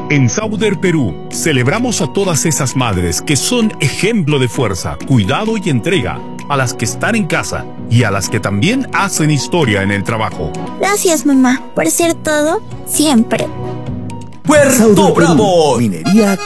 En Sauder Perú, celebramos a todas esas madres que son ejemplo de fuerza, cuidado y entrega, a las que están en casa y a las que también hacen historia en el trabajo. Gracias, mamá, por ser todo, siempre. Puerto Bravo. Minería